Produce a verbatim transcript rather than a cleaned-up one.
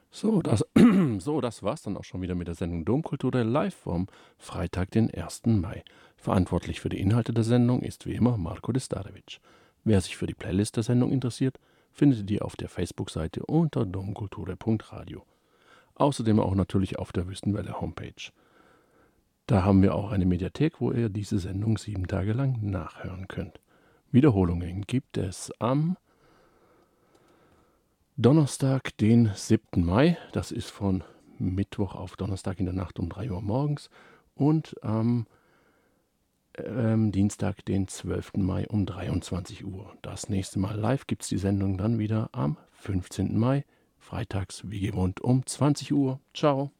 So, das, so, das war's dann auch schon wieder mit der Sendung Domkultur live vom Freitag, den ersten Mai. Verantwortlich für die Inhalte der Sendung ist wie immer Marko Destarevic. Wer sich für die Playlist der Sendung interessiert, findet ihr auf der Facebook-Seite unter domkulture punkt radio. Außerdem auch natürlich auf der Wüstenwelle Homepage. Da haben wir auch eine Mediathek, wo ihr diese Sendung sieben Tage lang nachhören könnt. Wiederholungen gibt es am Donnerstag, den siebten Mai, das ist von Mittwoch auf Donnerstag in der Nacht um drei Uhr morgens und am ähm, Dienstag, den zwölften Mai um dreiundzwanzig Uhr. Das nächste Mal live gibt es die Sendung dann wieder am fünfzehnten Mai, freitags wie gewohnt um zwanzig Uhr. Ciao!